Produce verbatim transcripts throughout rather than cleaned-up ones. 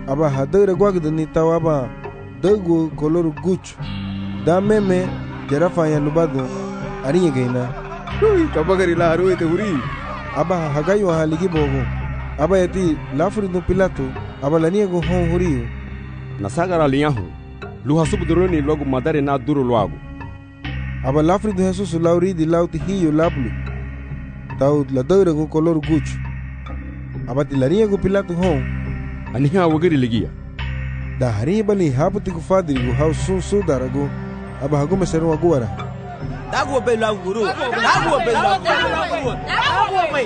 aba hadere gwagdani tawaba dagu kolor guch da meme jarafa ya lubado ariye gaina ui kabagari la haru ete huri aba hagayo haligi bogo aba yati lafrido Pilato aba laniego hon huriyo nasagara liyahu luha subduroni logo madare na duro loago aba lafrido Jesus lauri di lauti hiyo laplu tau la daure go color guch aba tilaniego Pilato hon aniha wagari ligia da hari bali haputi ku fadri go hau sun su darago aba hago meseru agora dago be la guru dago be la guru dago be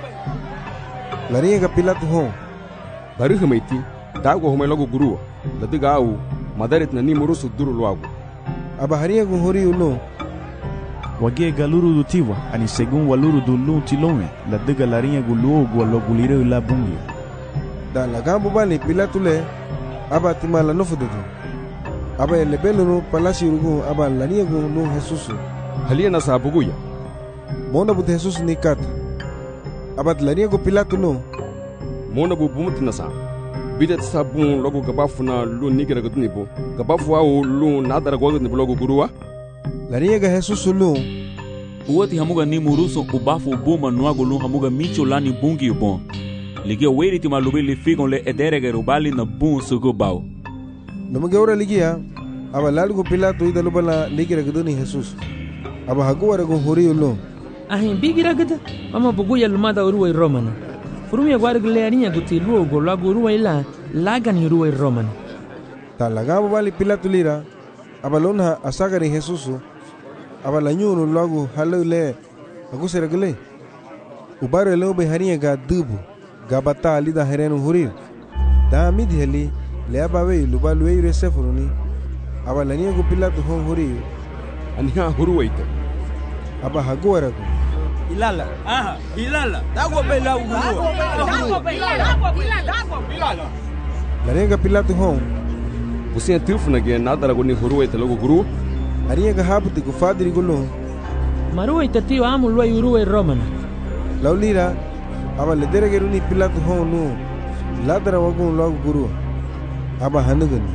laniega Pilato hon bari hamaiti dago homai logo guru ladiga au madaret na ni murusu duro loago aba hariego horiyo no wagie galuru dutiwa ani segun waluru dulu tilome la diga larinha gulu go lo gulire la bungi da la gambo bali Pilato le aba timala no fududu aba le belo no palacio rugo aba laniego no Jesus halia na sabuguya mona bu Jesus ni kat aba laniego Pilato no mona bu bumut na sa bidet sabun logo gabafuna lu nigera gudnibo gabafu au lu nadara gogo ni logo guruwa laniega Jesus lu uwati hamuga ni muruso ubafu ubuma nuago lu hamuga micho lani bungi ubon ligia weri ti malubi li figon le ederege rubali na bun sugo bao numuge ora ligia aba lalgo Pilato ida lubala nigera guduni Jesus aba haguwara go horiyo lu ahin bigira gada ama buguya lumada uruwa romana furumia gwargle arinya guti luogo lago uruwa ila lagan uruwa romana talagabo bali Pilato lira aba lona asagari Jesus aba lanyuno lago halule aguseragle ubare lobe harinya ga dubu gabata ali da herenu hurir da midi heli le aba we lubalu we resefuruni aba lania go Pilato hon huriyo aniha huruwaita aba haguwara go ilala aha ilala dago be la guru dago be la dago be la laniega Pilato hon usia tifuna ge nadara go ni huruwaita logo guru ariega haputi go fadri golo maruwa itatiyo amu luwa uruwa romana laulira aba le derege ni Pilato hon no ladara wago logo guru aba hanugani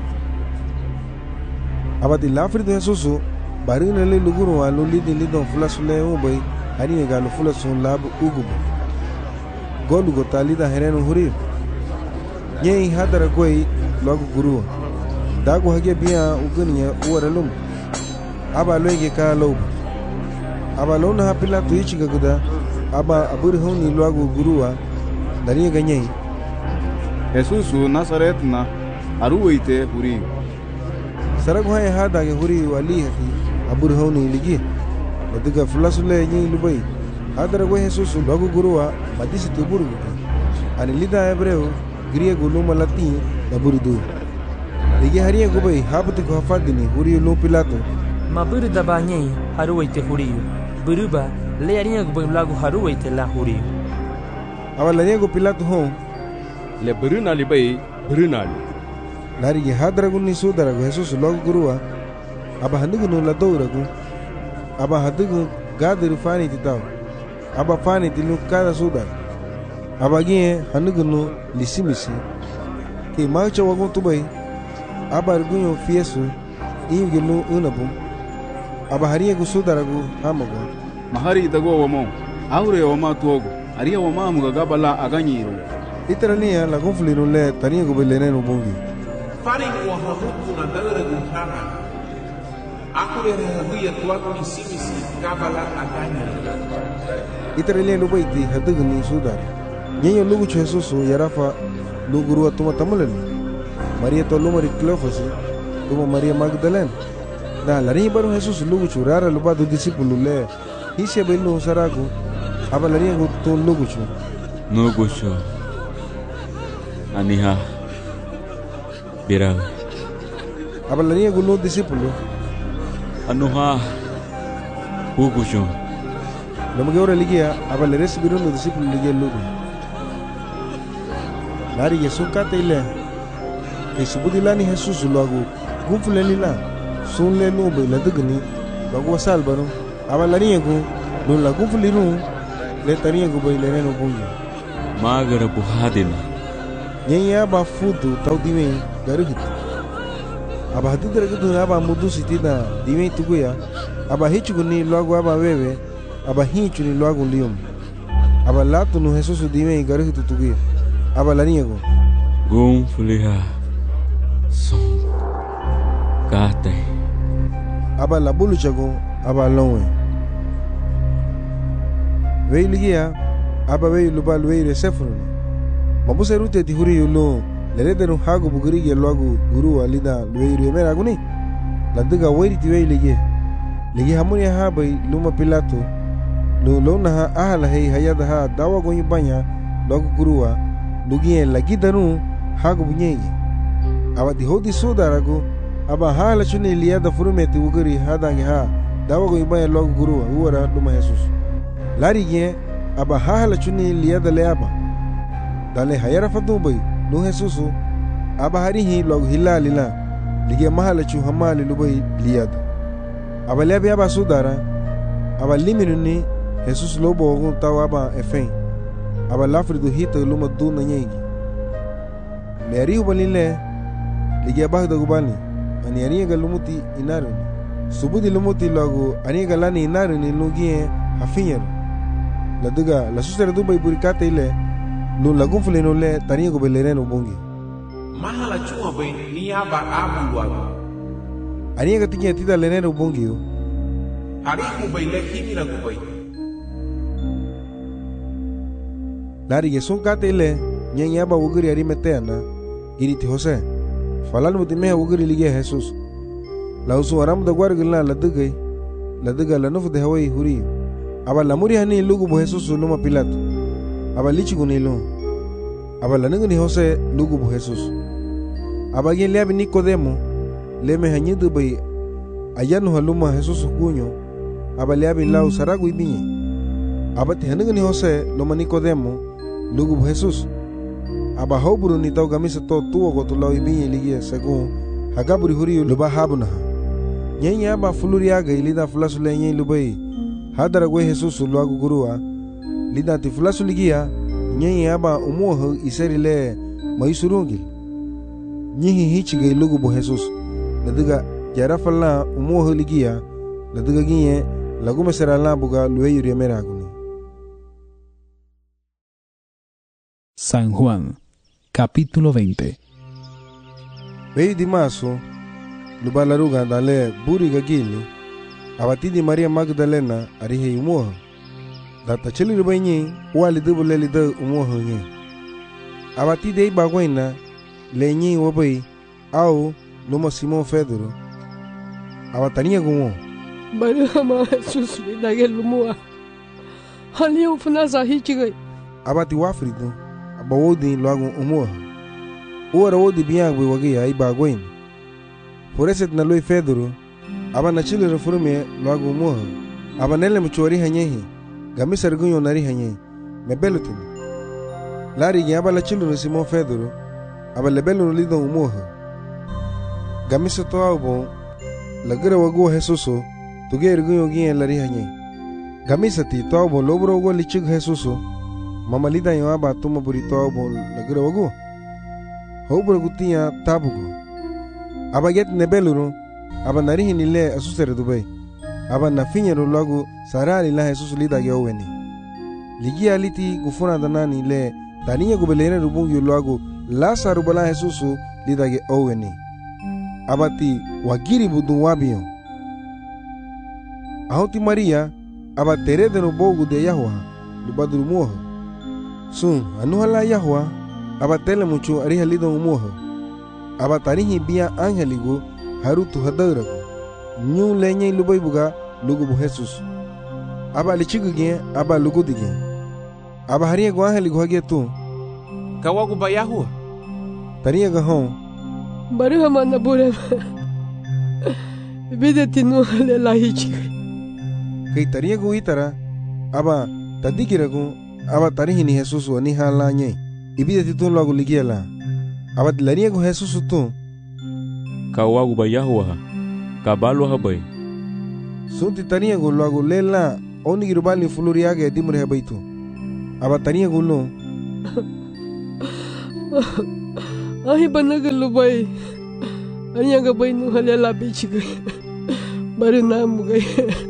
aba di lafrido Jesus barina le luguru wa lo lidi lidon fulasule ubay ani ga lo fulasun lab ugubo golu go talida herenu hurir nyei hadara goi logo guru dago hage biya uguniya uwaralum aba loge ka lo aba lona ha Pilato yichi gaguda aba abur honi logo guruwa dari ga nyei Jesus Nazaret na aruwaite huri sarago hay hada ge huri wali hati abur honi ligi ladiga fulasule nyei lubai hadara go Jesus logo guruwa madisi tuburu ani lida hebreu griego luma latin da burdu ligi hariya go bai habtu go hafadini huri lo Pilato maburu da banyei haruwaite huriyo buruba le arinya go bai lago haruwaite la huriyo aba laniego Pilato hon le buruna li bai buruna li lari ge hadara go ni sudara go Jesus logo guruwa aba handugo no la doura go aba hadugo gadiru fani titaw aba fani tilu kada sudar aba ge handugo no lisimisi ke macho wago tubai aba argunyo fiesu inge no unabum aba hariya go sudara go amago mahari dago wamo aure wama tuogo ariya wama muga gabala aganyiro itarania la gonfliro le tania go beleneno bongi fari wa hamuku na daure go hana akure habuya tuago ni simisi gabala aganyiro itarania lo baiti hadugo ni sudara nyenyo lugu Jesus yarafa luguru atuma tamulani Maria to lumari Cleofas tuma Maria Magdalena da lari baru Jesus lugu churara luba do discípulo le hise belu sarago aba lari go to lugu chu no gocho aniha bira aba lari go no discípulo anuha ugucho lo magora ligia aba lari sibiru no discípulo ligia lugu lari Yesu katile ke subudilani Jesus luago gufuleni la sunle no be la dugni bago salbaro aba lari go no la gufuliru le tani go be le no bungi magara buhadina Nyanyi aba futu tau dimei garuhit. Aba hatidra gitu aba mudusi tina dimei tuguya. Aba hichu ni logo aba wewe. Aba hichu ni logo lium. Aba latu no Jesus dimei garuhit tuguya. Aba laniego. Gum fuliha. Som. Kate. Aba labulu chago aba lonwe. Wei ligia aba wei lubal wei resefunu. Mabuse rute ti huri yulo lelede no hago bugiri ge logo guru alida wei remera guni. Ladiga wei ti wei ligia. Ligia hamuni ha bai luma Pilato. No lona ha ahala hei hayada ha dawa gonyi banya logo gurua. Lugie lagi danu hago bunyegi. Aba ti hodi sodarago aba hala chuni liada furumeti ugiri hadangi ha dawa gonyi banya logo gurua uara luma Jesus. Lari ge aba hala chuni liada leaba. Dale hayara fatumbai no Jesusu aba harihi logo hila lila ligia mahala chu hamali lubai liada. Aba lebi aba sudara aba liminu ni Jesus lobo ogun tawa aba efen. Aba lafridu hita luma duna nyegi. Le arihu balile ligia bahda gubani ani ariga lumuti inaruni. Subudi lumuti logo aniga lani inaruni lugie hafinyaru. Laduga la susera dubai burikate ile no lagun fule no le tania go belere no bongi. Mahala chuma bai ni aba abu wago. Aniga tinya tita lene no bongi yo. Harihu bai le himira go bai. Lari ge son kate ile nyenye aba wugiri ari meteana giriti Jose. Falal mutime wugiri lige Jesus. La usu aram da gwargila la dugai la duga la nufu de hawai huri. Aba la muri hani lugu bu Jesus luma Pilato. Aba lichi gunilo. Aba la nungni Jose lugu bu Jesus. Aba gen leabi Nicodemo leme hanyidu bai ayanu haluma Jesus kunyo. Aba leabi lau saragu ibinye. Aba ti hanungni Jose luma Nicodemo lugu bu Jesus. Aba hauburu ni tau gamisa to tuwa gotu lau ibinye ligia segun hagaburi huri luba habunaha. Nyenye aba fuluriaga ilida fulasule nyenye lubai hadara gwe Jesus luagu gurua lida ti fulasu ligia nyenye aba umuho iseri le maisurungil nyihi hichige lugu bu Jesus nadiga jarafala umuho ligia nadiga ginye lagu mesera lambuga luwe yuri meraguni. San Juan capítulo veinte. Vei di maso lubalaruga dale buri gagili abatidi Maria Magdalena arihe umuho data cheli rubanyi wali dubu leli da umuho nye abatide ibagwaina lenyi wabai au luma Simon Pedro abatania gumo bari hama Jesus lidage lumua hali ufuna hichigai abati wafrido abawodi lagu umuho uara wodi biangwe wagia ibagwaina foreset na loi Pedro aba na chile reforme lagu umuho aba nele mchori hanyehi gamisa rgunyo nari hanyehi mebelutin lari gi aba la chile Simon Pedro aba lebelu lido umuho gamisa to abo lagira wago Jesuso tuge rgunyo gi lari hanyehi gamisa ti to abo lobro go lichig Jesuso mama lida yo aba tuma buri to abo lagira wago hobro gutia tabugo aba get nebeluru aba narihi nile asusere dubai aba na finyero lagu sarali la Jesus lida geweni ligia liti gufuna danani le taniya gubelene rubungi lagu la sarubala Jesus lida ge oweni abati wagiri budun wabiyo ahoti Maria aba terede no bogu de Yahwa lubadru muho sun anuhala Yahwa aba tele mucho ariha lido muho aba tarihi bia angeligo harutu hadarago nyu lenye lubai buga lugu bu Jesus aba lichiguge aba lugu dige aba hariya go angeligo hage tu kawagu ba Yahwa tariya ga hon bari hama na bure bideti no le la hichigai kai tariya go itara aba tadikirago aba tarihi ni Jesus ni hala nye ibideti tu lagu ligiela aba dilariya go Jesus tu kawagu ba Yahwa kabalo habai sunti tania go lagu lela oni girubali fuluriaga dimure habaitu aba tania go lo Ahi banaga lubai. Anya ga bai nu halya labi chigai. Baru namu gai.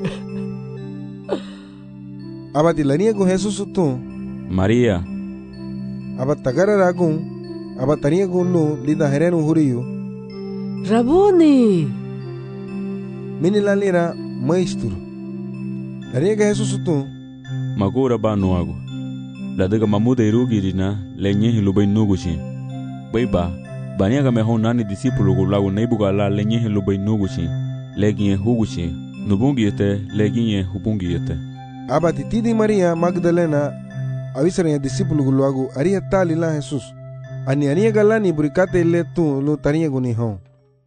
Abati lania con Jesús tu. María. Abat tagara ragun. Abat tania con lu lida herenu huriyu. Rabuni. Mini la lira maestro. Lania ga Jesús tu. Magura ba nuago. La daga mamuda irugirina lenye hilubai nugushi. Baiba. Bania ga mehon nani discípulo go lago neibuga la lenye hilubai nugushi. Leginye hugushi. Nubungi yete leginye hubungi yete. Abati tidi Maria Magdalena avisaranya discípulo go lago aria tali la Jesús. Ani ania galani burikate le tu lo tania go ni hon.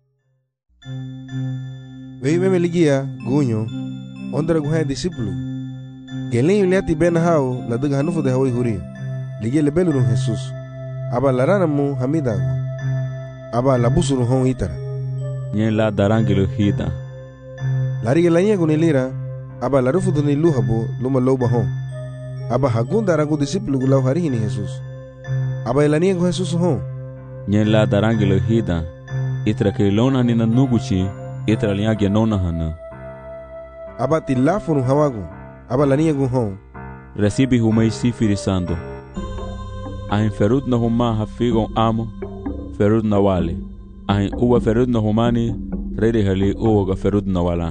Vei me meligia gunyo ondra go ha discípulo. Gelen yuliati ben hao la daga hanufu de hawi huri. Ligia le belu Jesús. Aba larana mu hamidago. Aba labusuru hon itara. Nyen la darangelo hida. Lari la nia go ni lira. Aba la rufu ni luhabo luma loba hon. Aba hagunda ragu discípulo go lau hari ni Jesús. Aba elania go Jesús hon. Nyen la darangelo hida. Itra ke lona ni na nuguchi. Itra liya genona hana. Aba tilafunu hawagu. Aba lania go hon. Recibi humai sifiri sando. Ahin ferut na huma hafigon amo. Ferut na wale. Ahin uwa ferut na humani. Rede hali uwa ga ferut na wala.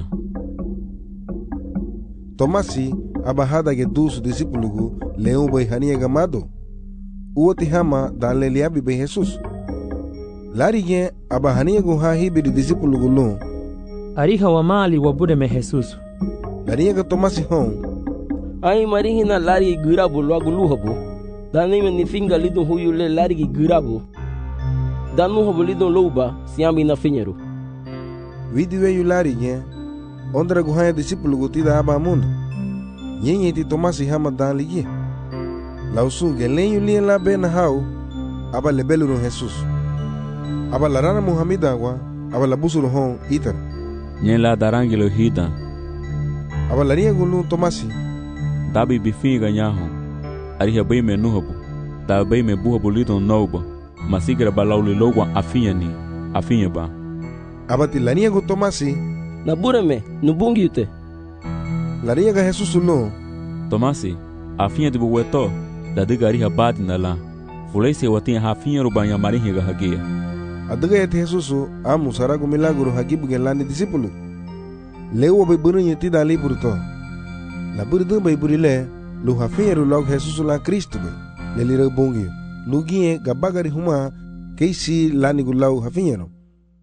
Tomasi abahada ge dusu discípulo go leão bai hania gamado. Uoti hama dan le liabi bai Jesus. Lari ge abahania go ha hibi discípulo go lo. Ariha wa mali wa bude me Jesus. Lari ge Tomasi hon. Ai marihi na lari girabu logo luhabo. Dani me ni finga lido huyu le lari girabu. Danu hobo lido louba siambi na finheiro. Vidi veio lari ge. Ondra go ha discípulo go tida aba mundo. Nyenye ti Tomasi hama dan ligie. Lausu gelenyu li la ben hao aba lebelu no Jesus. Aba larana Muhammad agua aba labusuru hon itar. Nyen la darangelo hida. Aba laria gulu Tomasi. Dabi bifinga nyaho. Ariha bai me nuhabu. Da bai me buhabu lidon nauba. Masigra balauli logwa afinha ni. Afinha ba. Aba ti lania go Tomasi. Naburame, nubungi yute. Laria ga Jesus no. Tomasi, afinha de buweto. Da diga ariha badi na la. Fulese watinha hafinha rubanya marihi ga hagia. Adaga ete Jesus amu sarago milagro hagibu gelani discípulo. Leo bai burinha ti dali burto. La burdo bai burile lu hafinha ru log Jesus la Cristo bai. Lelira bongi. Lugie gabagari huma keisi lani gulau hafinha no.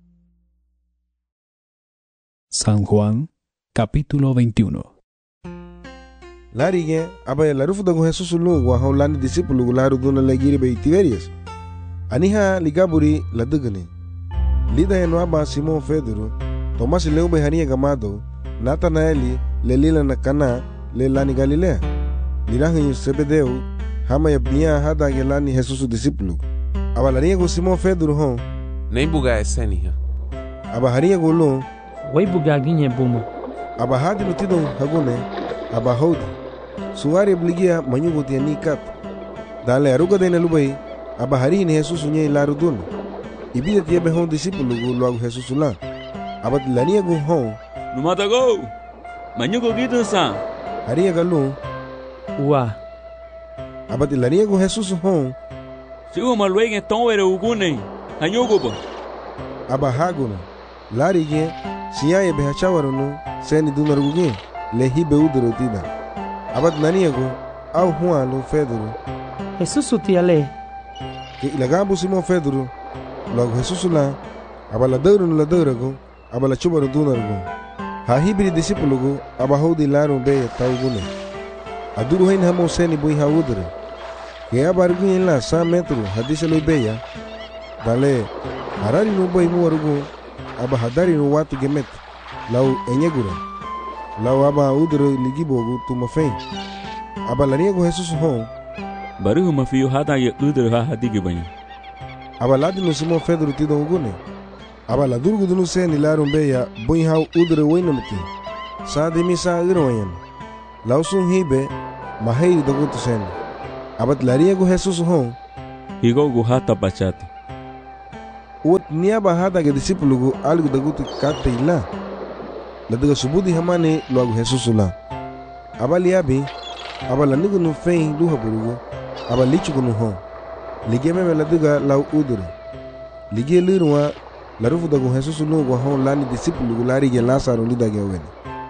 San Juan, capítulo veintiuno. Larige, abaya la rufu dago Jesus lu wa haulani discípulo gularu duna legiri be Tiberias. Aniha ligaburi la dugani. Lida eno aba Simon Pedro, Tomasi leu be hania gamado, Natanaeli le lila na Kana le lani Galilea. Lirahin Sebedeu, hama ya bia hada gelani Jesus discípulo. Aba laria go Simon Pedro hon. Nem buga esenia. Aba haria go lu Wai bugaginye buma. Aba hadi lutidon hagone. Aba hodi. Suari obligia manyugo tiani kat. Dale aruga de nalubai. Aba hari ni Jesus nye laru dun. Ibida tiebe hon discípulo go luago Jesus la. Aba tilania go hon. Numata go. Manyugo gitu sa. Haria galu. Wa. Aba tilania go Jesus hon. Sigo malwege tonwere ugune. Hanyugo ba. Aba haguna. Lari ge. Siya be hachawarunu seni dunaruguge le hibe udro tida. Abat naniego au huan lo Pedro. Jesus utiale. Ke ilagabu Simon Pedro. Logo Jesus la abala dawru la dawrago abala chubaru dunarugo. Ha hibri discípulo go abahodi laru be taugune. Aduru hain hamo seni bui ha udre. Ke abargu in la cent metro hadisa lo beya. Dale harari no boy muarugo. Aba hadari no watu gemet lau enyegura lau aba udro ligibogu tumafen aba laniego Jesus hon Baru mafiyo hada ye udro ha hadigi banya. Aba ladino Simon Pedro tido ugune aba la durgu dunu se ni larum beya boi hau udro wainamti sa de misa irwayan lau sun hibe mahiri dogutu sen aba laniego Jesus hon higogu hata bachati. Wot niaba hata ge disipulu gu algu dagutu kate ila. Ladaga subudi hamane luagu Jesusu la. Aba liabi, aba lanigu nu fein luha burugu, aba lichugu nu hon. Ligie meme ladaga lau udure. Ligie liruwa larufu dagu Jesusu lu gu hon lani disipulu gu lari ge Lazaro lida ge owene.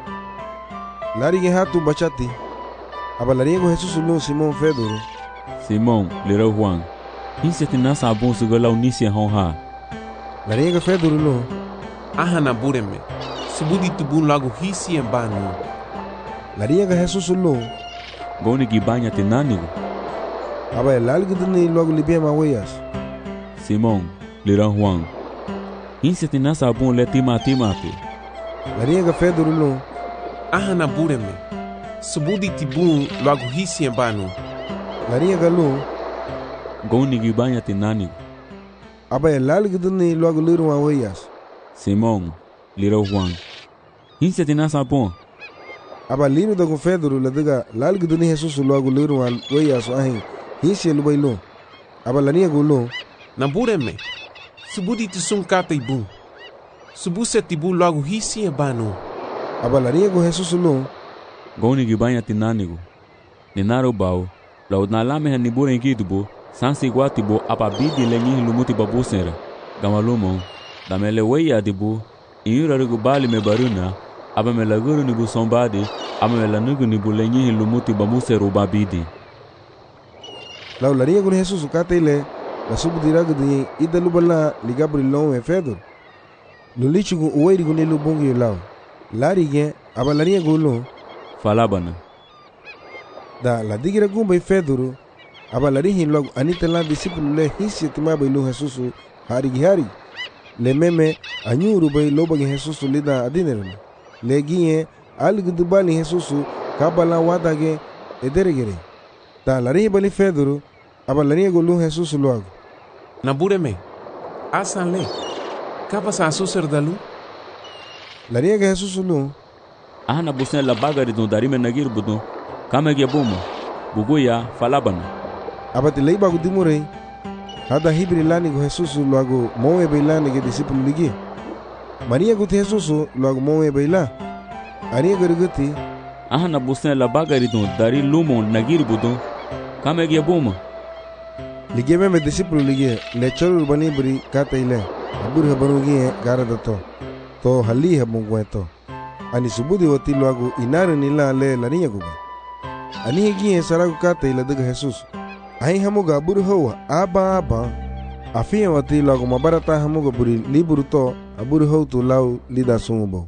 Lari ge hatu bachati. Aba lari gu Jesusu lu Simon Pedro. Simon lira Juan. Hisi tinasa abun suga lau nisi hon ha. Lari ge Pedro lu. Aha na bureme. Subudi tubun lagu hisi embanu. Lari ge Jesusu lu. Goni gibanya tinanigu. Aba lalgu dini logo libema weyas. Simon lira Juan. Hisi tinasa abun le tima timati. Lari ge Pedro lu. Aha na bureme. Subudi tibun lagu hisi embanu. Lari ge lu. Goni gibanya tinanigu. Aba lalgu dini logo lirwa weyas. Simon lira Juan. Hisi tinasa abun. Aba liru dagu Pedro ladaga lalgu dini Jesusu logo lirwa weyas ahin. Hisi lubai lu. Aba lani ge lu. Na bureme. Subudi tisun kata ibu. Subuse tibu lagu hisi embanu. Aba lani ge Jesusu lu. Goni gibanya tinanigu. Ninaro bau. Lau nalame hanibure ingidubu. Sansi guatibu apa bidi lenyi lumuti babu sera. Gamalumo. Damele weya dibu. Iura rugu bali me baruna. Aba me laguru nibu sombadi. Aba me lanugu nibu lenyi lumuti babu sera ubabidi. Lau lari ge Jesusu kate ile. La subu diragu di ida lubala ligabri long e Pedro. Lulichugu uweri guni lubungi yulau. Lari ge aba lari ge lu. Falabana. Da la digira gumba Pedro. Aba lari hin logo anita la disipulu le hisi timaba ilu Jesusu hari gihari. Le meme anyuru bay loba ge Jesusu lida adinerana. Le gie algu dubali Jesusu kabala wadage ederegere. Da lari bali Pedro. Aba lari ge lu Jesusu logo. Na bureme. Asan le. Kapa sa suser dalu. Lari ge Jesusu lu. Ahana busen la bagari don darime nagir budu. Kame ge buma. Buguya falabana. Abati lei bagu dimurei. Hada hibri lani go Jesusu logo moe beilani ge disipulu ligi. Maria gut Jesusu logo moe beila. Ari gerguti. Ahana busen la bagari don dari lumo nagir budu. Kame ge buma. Ligi me disipulu ligi le cholu bani bri kata ile. Abur habanu gi gara dato. To hali habungweto. Ani subudi wati logo inare nila le laniya guba. Ani gi saragu kata ile daga Jesusu. Ahi hamuga buru hoa aba aba. Afia wati lagu mabarata hamuga buri liburu to aburu hou tu lau lida sumubo.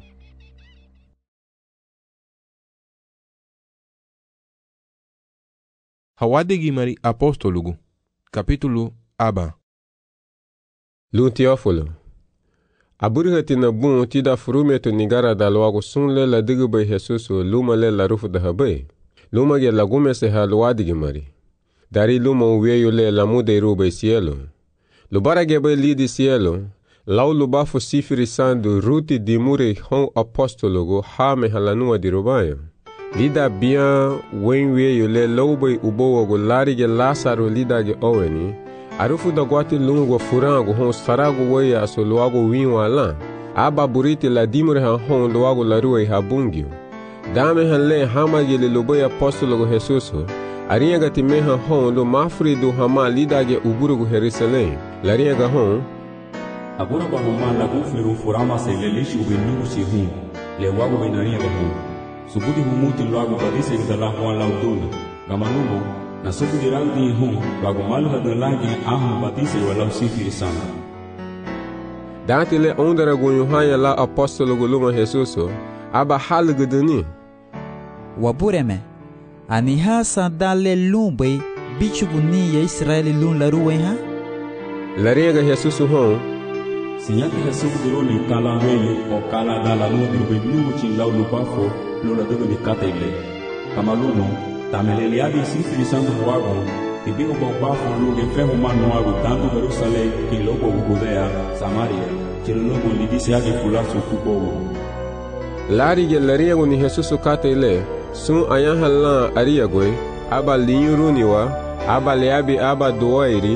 Hawadigi mari apostolugu. Capítulo aba. Lu Teófilo. Aburu hati na bun tida furumeto nigara da loago sunle la digu bay Jesusu luma le la rufu da habay. Luma ge lagume se haluadigi mari. Dari luma uweyo le la mude rube cielo. Lubara gebe lidi cielo. Lau lubafu sifiri sandu ruti dimure hon apostologo ha me halanua di rubayo. Lida bian wenweyo le loube ubowogo larige Lazaro lida ge oweni. Arufu da guati lungo furango hon sarago weya so luago winwa lan. Aba buriti la dimure han hon luago la rue habungio. Dame han le hamage le lobe apostologo Jesuso. Ariaga ti meha hon lo mafri do hama lidage uburugu Jerusalem. Lariaga hon. Agora ba homa la gufiru furama se le lishi ubinu si hum. Le wago benariaga hon. Subudi humuti loago badise da la hon la uduna. Gamanumo na subudi randi hum loago malha da lagi ahum badise wala sifiri sana. Dati le ondara gonyo haya la apostologo luma Jesuso. Aba halgu duni. Wabureme. Ani hasa dale lumbe bichugu ni ya Israeli lun la ruwe ha? Lariega Jesusu hon. Sinyaki Jesusu diro ni kala mele o kala dala no dirube bilu chin lau lupafo lo la dogo ni kata ile. Kama luno, tamelele adi sifiri sandu wago, tibigo ba bafo lo ge fehu manu wago tanto Jerusalem ki logo Judea, Samaria, chilo logo li disi agi fulasu kubogo. Larige lariego ni Jesusu kata ile. Sun ayan halan ariagwe, aba linyuruniwa, aba leabi aba doairi,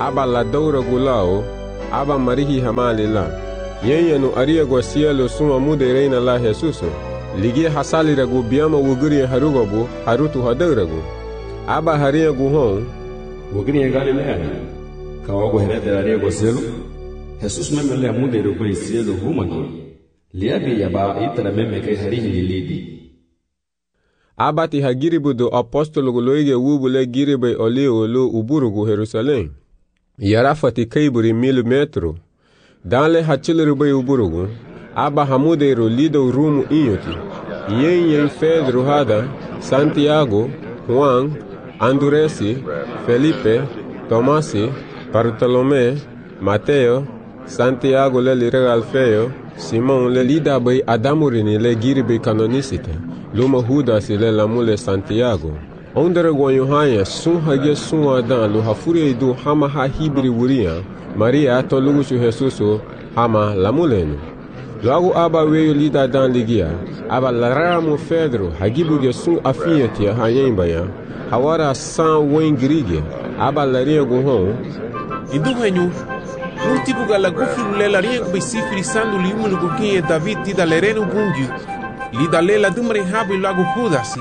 aba la daura gulao, aba marihi hamali la. Yenye no aria go cielo suma mude reina la Jesuso. Ligie hasali ragu biama wuguri harugobu, harutu hadaragu. Aba haria gu hon, wuguri Galilea. Kawago herete aria go cielo. Jesus meme le mude rubai cielo humani. Liabi yaba itara meme kai harihi lilidi. Abati hagiribu do apostolo guloige wubule giribe oli olo uburugu Jerusalem. Yarafati kaiburi mil metro. Danle hachilirube uburugu. Aba hamudero lido rumu inyoti. Yenye Pedro hada, Santiago, Juan, Anduresi, Felipe, Tomasi, Bartolome, Mateo, Santiago le lire Alfeo, Simon le lida bay adamurini le giribe canonicite. Luma Judas le lamule Santiago. Ondere gwanyohanya sun hage sun adan lo hafure du hama ha hibri wuria. Maria to lugusu Jesuso hama lamulenu. Logo aba weyo lida dan ligia. Aba laramo Pedro hagibuge sun afiyati hanyembaya. Hawara san wengirige. Aba laria gohon. Idu henyu. Un tipo gala gufru le laria ko sifri sandu liumulu gukinye David tida lerenu bungi. Lida le la dumre habi lagu Judasi.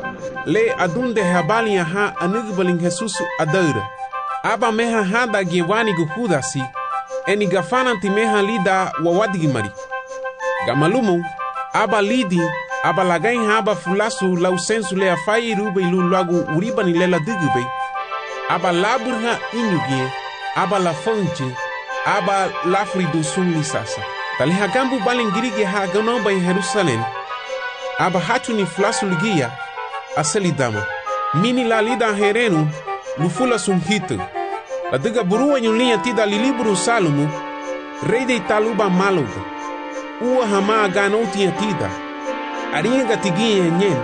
Le adunde habali ha anugbalin Jesus adaura. Aba meha hada gewani gu Judasi. Eni gafananti meha lida wawadigi mari. Gamalumu aba lidi aba lagain haba fulasu lau sensu le afai rube ilu lagu uribani le la digube. Aba laburha inyugie. Aba la fonje. Aba lafridu sunni sasa. Tali hagambu balingirige ha ganomba in Jerusalem. Aba hatu ni flasu ligia aseli dama. Mini la lida herenu lufula sum hitu. La diga burua nyulia tida liliburu salumu. Rei de taluba maluga. Ua hama ganoti ya tida. Aringa tigia nyen.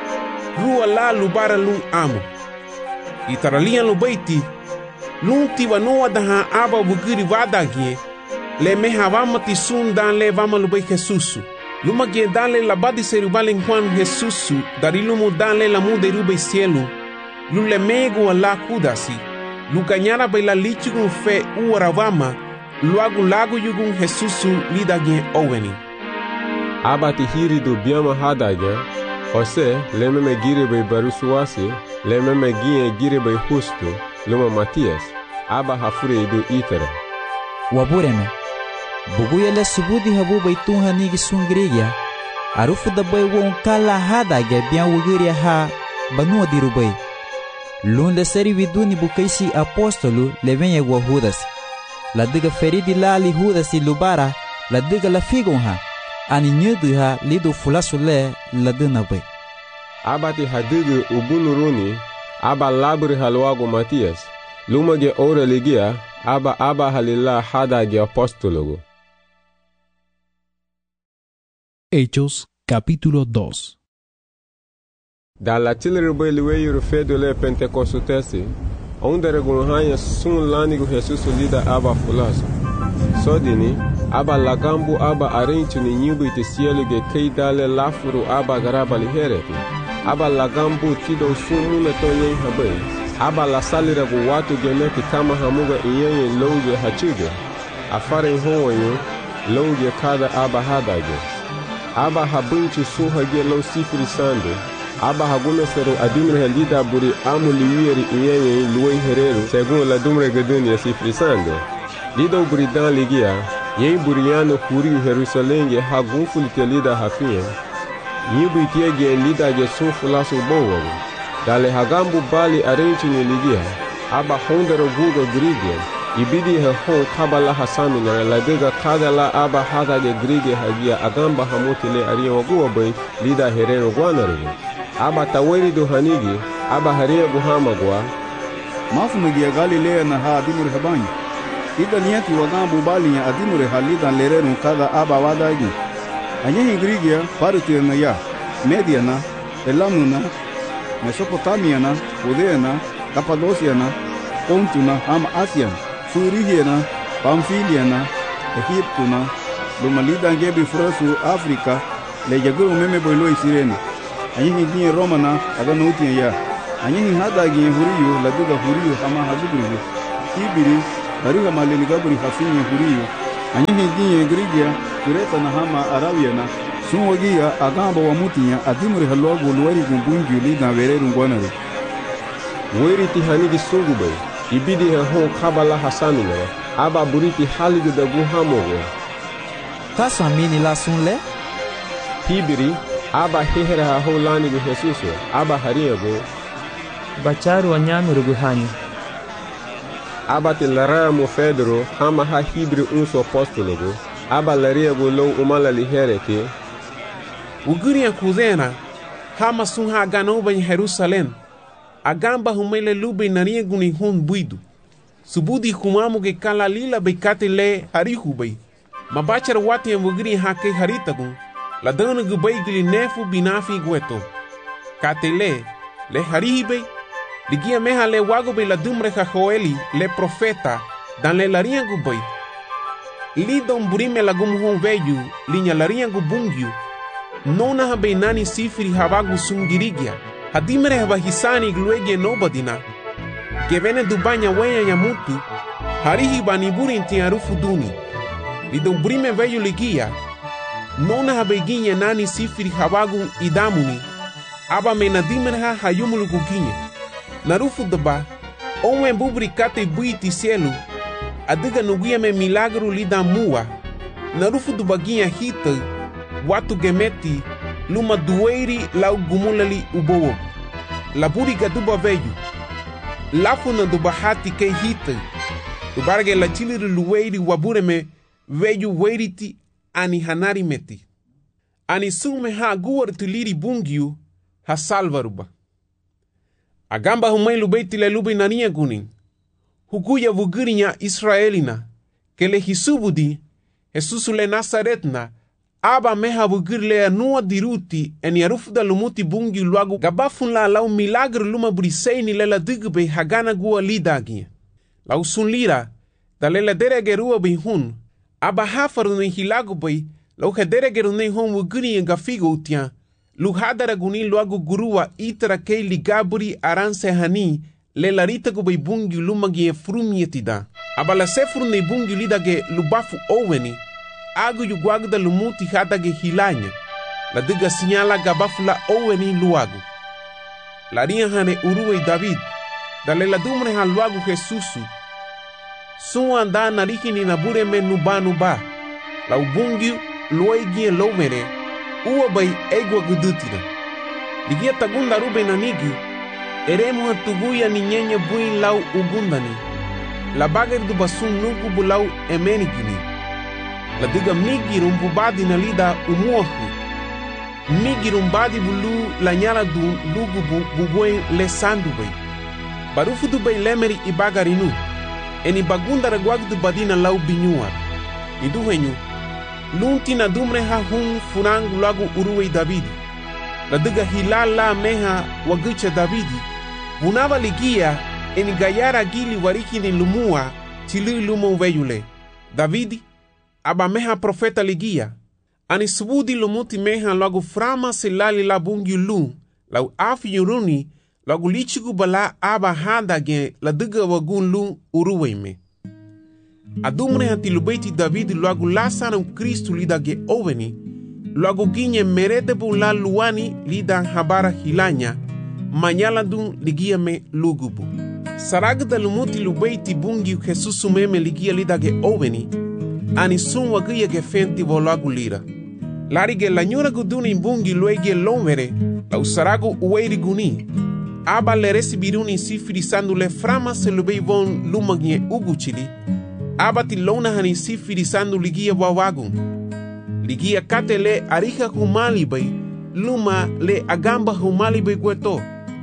Rua la lubara lu amu. Itaralia lubaiti. Lunti wa noa daha aba wugiri wadagie. Le meha vamati sun dan le vama lubai Jesusu. Luma gie dan le labadi serubale Juan Jesusu. Dari lumu dan le lamu de rubai cielo. Lule megu a la kudasi. Lukanyara bai la lichugun fe uara vama. Luagu lagu yugun Jesusu lida gie oweni. Abati hiri do biama hadagia. Jose le meme gire bai barusuasi. Le meme gie gire bai justo. Luma Matias, aba hafure idu itere. Wabureme, buguya le subudi habu baitun hanigi sungrigia, arufu da bay won kala hada ge bian wugiria ha banu dirubay. Lun le seri viduni bukaisi apostolu le venye wa Judas. La diga feridi la li Judas lubara, la diga la figon ha, ani nyudu ha lidu fulasule la dina bay. Abati hadigu ubunuruni, aba labri halwago Matias, lumage ora ligia, aba aba halila hadage apostologo. Hechos, capítulo dos. Da la tilirbe liwe fedo le Pentecostesi, onde regunhanya sun lanigo Jesus lida aba fulaso. Sodini, aba lagambu aba arenchu ni nyubu ite cielo ge keidale lafuru aba garaba lihereti. Aba lagambu tido sumu metonye habai. Aba la salira gu watu gemeti kama hamuga iyenye loge hachuge. Afare honyo loge kada aba hadage. Aba habunchu suhage lo sifri sande. Aba hagume seru adumre helida buri amu liwiri iyenye luwe hereru segun la dumre geduni ya sifri sande. Lido buri dan ligia, yen buriano kuri Jerusalem ye hagun fulite lida hafien. Nyibu itiege lida ge sunfulasu bowo. Dale hagambu bali arenchi ni ligia. Aba hondero guga grige. Ibidi he hon kabala hasami na ladega kadala aba hada ge grige hagia agamba hamutile aria waguwa bay lida hereno guanarigo. Aba taweri do hanigi. Aba haria guhama gua. Mafu megia Galilea na ha adimuri habanyi. Ida niati wagambu bali ya adimuri halida lereno kada aba wadagi. Anyehi Grigia, Parithena ya, Mediana, Elamuna, Mesopotamiana, Judeana, Cappadociana, Pontuna, Ham Asian, Surigiana, Pamphiliana, Egiptuna, Lumalida Gebi Frasu, Africa, Le Jaguru Meme Boiloi Sirene, Anyehi Gini Romana, Aganutia ya, Anyehi Hadagi Huriyu, Laduga Huriyu, Hama Hazugrigu, ibiri ariha maleligabri hafinye huriyo anyehi ginye grigia kureta na hama arabiana sunwagiya agamba wa mutinya adimuri halwago luwari gumbungi lida vereru ngwanare weriti hanigi sungubay ibidi he hon kabala hasanule aba buriti haligu da guhamogo taso amini la sunle hibiri aba hehera ha ho lanigu Jesuso aba hariyago bacharu anyamiru guhani aba tilaramo Pedro hama ha hibri unso apostologo aba lariyago low umala lihereke Uguria kuzena hama sun ha ganoba em Jerusalém agamba humele lube naria guni hun buidu subudi kumamu ge kala lila bekate le harihubay mabachar wati em ugri ha ke haritagun la dana gubay gli nefu binafi gueto katele le harihibay ligia meha le wago be la dumre ha joeli le profeta dan le laria gubay lidon burime la gum hon veju linya laria gubungyu nona ha be nani sifri habagu sungirigia hadimere haba hisani gluege nobadina gevene dubanya wenya yamutu harihi baniburi inti arufu duni lidon brime veyu ligia nona ha beginye nani sifri habagu idamuni aba mena dimere ha hayumulu guginye narufu daba onwe bubri kate buiti cielo adiga nuguia me milagro lida mua narufu dubaginha hita watu gemeti luma dueiri lau gumulali ubowo laburi gaduba veju lafu na dubahati ke hita dubarge la chiliru lueiri wabureme veju weiriti ani hanari meti ani sume ha guar tuliri bungiu ha salvaruba agamba humai lubeiti le lube nania gunin hukuya vugirinya Israelina ke le hisubudi Jesusu le Nazaretna aba meha vugirle anua diruti eni arufuda lumuti bungi luagu gabafun la lau milagre luma briseini le la digbe hagana gua lidagia lau sun lira da le la deregerua bihun aba hafaru ne hilagu bai lau hederegeru ne hon vugiri gafigo utia lu hadara guni luagu gurua itara kei ligaburi aranse hani le larita gu bai bungi lumagi frumietida aba la sefru ne bungi lidage lubafu oweni agu yu guagda lumuti hadage hilanya la diga sinyala gabafu la oweni luagu la ria hane uruwe David da le la dumre han luagu Jesusu sun anda nariki ni nabure me nuba nuba la ubungi luegi lovere uwa bai egwa gudutira ligia tagunda rube nanigi eremu hatuguya ni nyenye bui lau ugundani la bager du basun nuku bulau emenigini la diga migi rumbubadi na lida umuohu migi rumbadi bulu la nyala du lugu bu bubuen le sandu bai barufu du bai lemeri ibagarinu eni bagunda reguag du badina lau binyuar idu henyu lunti na dumre ha hun furang lagu uruwe Davidi la diga hilala meha wagucha Davidi unava ligia eni gayara gili wariki ni lumua tili lumo veyule Davidi aba meha profeta ligia ani subudi lumuti meha lagu frama silali la bungi lu lau afi yuruni lagu lichigu bala aba handage la diga wagun lu uruwe me adumre hati lubeiti Davidi lagu lasana u Kristu lidage oveni lagu ginye merede bu la luani lidan habara hilanya manyala dun ligia me lugubu saragda lumuti lubeiti bungi Jesusu meme ligia lidage oveni ani sun wagia ge fenti volagu lira larige la nyura guduni bungi luege lomvere la usaragu uweiri guni aba le resibiruni sifiri sandu le frama se lubei von lumagne uguchili aba ti lona hani sifiri sandu ligia wawagun ligia katele arika humali bay luma le agamba humali bay gueto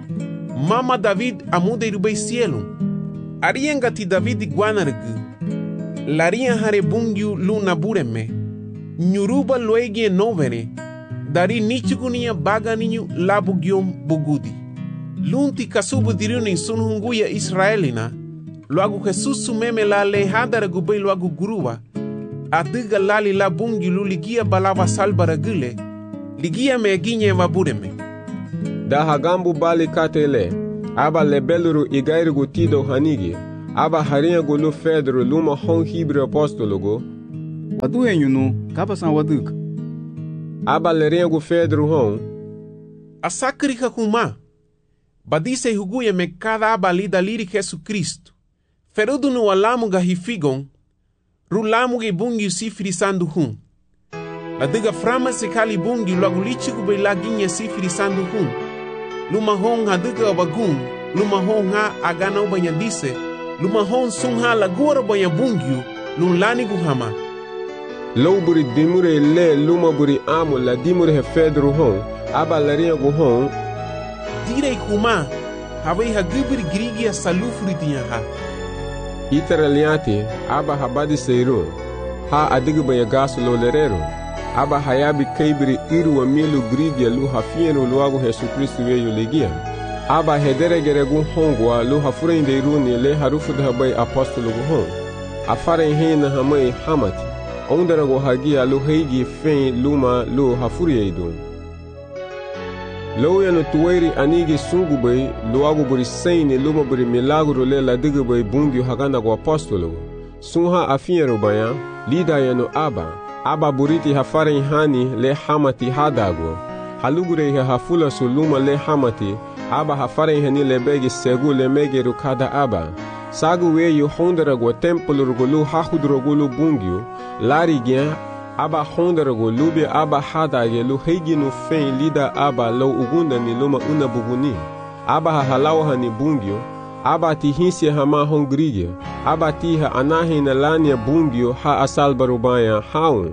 mama David amude irubay cielo arienga ti David guanargu laria hare bungiu luna bureme nyuruba luegie novere dari nichugunia baga ninyu labugiom bugudi lunti kasubu diruni sunhunguya Israelina luagu Jesusu meme la lehadara gubay luagu gurua adiga lali la bungi luligia balava salbara gile ligia meginye wabureme da hagambu bali katele aba lebeluru igairigu tido hanigi aba harinha gulu Pedro luma hon Hebrew apóstolo go. Wadu enyunu kapa san waduk. Aba lerinha gu Pedro hon. Asakrika kuma. Badise huguya me cada aba lida liri Jesus Cristo. Ferudu no alamu ga hifigon. Rulamu ge bungi sifiri sandu hun. La diga frama se kali bungi logo lichigu be laginha sifiri sandu hun. Luma hon ha diga bagun. Luma hon ha agana ubanya dise. Luma hon sun ha lagura banya bungiu. Lun lani gu hama. Low buri dimure le luma buri amo la dimure he Pedro hon. Aba larinha gu hon. Direi kuma. Havei ha gibiri grigia salufuri tinha ha. Italiati aba habadi seiru ha adigu baya gasu lo lerero aba hayabi kaibiri iru wa milu grigia lu hafienu luagu Yesu Kristu weyu legia aba hedere geregu hongwa lu hafurende iruni le harufu dhabai apostolo gu hong afara hina hamai hamati ondara go hagia lu heigi fein luma lu hafuri eidu Loya no tuwairi anigi sungu bai luagu buri saini luma buri milagro le la digu bai bungi hagana go apostolo. Sunha afiero baya lida ya no aba. Aba buriti hafari hani le hamati hadago. Halugure ha hafula su luma le hamati. Aba hafari hani le begi segu le mege rukada aba. Sagu weyu hondara go tempolo rugulu hahudro gulu bungiu. Lari gyan aba hondarago lube aba hadage lu heigi no fein lida aba lo ugunda ni luma una buguni aba ha halawa ni bungio aba ti hinsi hama hongrigia aba ti ha anahi na lania bungio ha asal barubaya haun.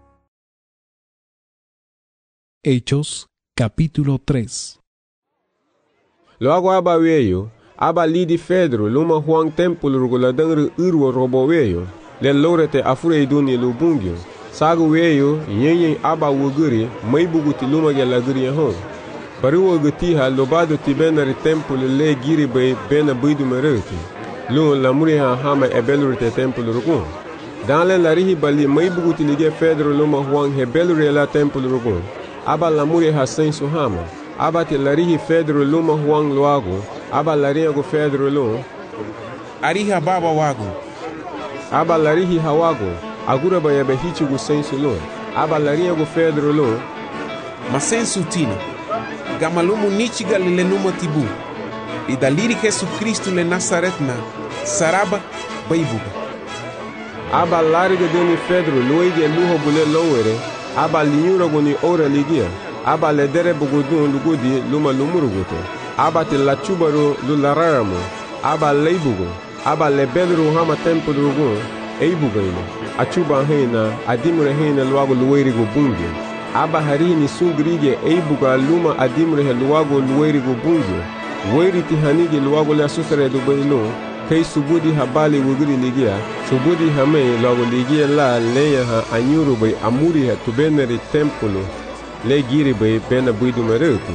Hechos capítulo tres. Luego aba weyo aba lidi Pedro luma huang templo rugula dangru urwo robo weyo le lorete afure iduni lu bungio Sagu weyo yenyen aba wuguri mai buguti luma ge laguri hon. Bari wuguti ha lobado ti benari temple le giri bay bena bidu mereti. Lun la muri ha hama ebelurite temple rugun. Dan le larihi bali mai buguti lige Pedro luma huang he belure la temple rugun. Aba la muri ha sensu hama. Aba ti larihi Pedro luma huang luago. Aba larihi go Pedro lun. Ariha baba wago. Aba larihi hawago. Agura baya behichi gu sensu lo. Aba larinha gu Pedro lo. Ma sensu tino. Gamalumu nichiga le numa tibu. E daliri Jesus Cristo le Nazaretna. Saraba baibuga. Aba lariga deni Pedro loige luho bule lowere. Aba linyura gu ni ora ligia. Aba le dere bugudun lugudi luma lumuruguto. Aba te la chubaro lulararamo. Aba leibugo. Aba le bedru hama tempo drugun. Eibugaino. Achuba hena adimure hena luago luweri go bungi aba harini sungrige eibuga luma adimure he luago luweri go bungi weri ti hanige luago la susare do baino kai subudi habali wugiri ligia subudi hame luago ligia la leya ha anyuru bay amuri ha tubenere tempolo le giri bay bena buidu mereku